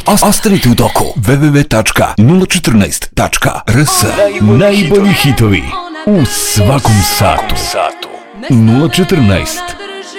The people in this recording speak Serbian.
Ostanite u toku. www.014.rs. Najbolji hitovi u svakom satu. 014